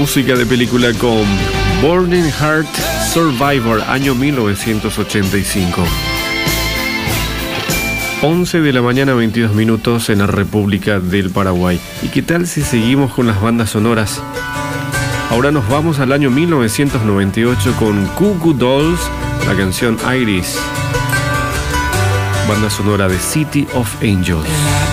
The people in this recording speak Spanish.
música de película con Burning Heart Survivor, año 1985. 11 de la mañana, 22 minutos en la República del Paraguay. ¿Y qué tal si seguimos con las bandas sonoras? Ahora nos vamos al año 1998 con Goo Goo Dolls, la canción Iris, banda sonora de City of Angels.